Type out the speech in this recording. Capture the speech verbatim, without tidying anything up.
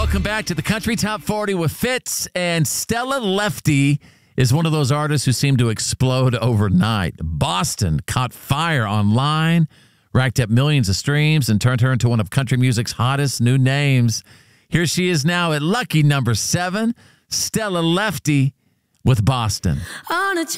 Welcome back to the Country Top forty with Fitz. And Stella Lefty is one of those artists who seem to explode overnight. Boston caught fire online, racked up millions of streams, and turned her into one of country music's hottest new names. Here she is now at lucky number seven, Stella Lefty with Boston. On a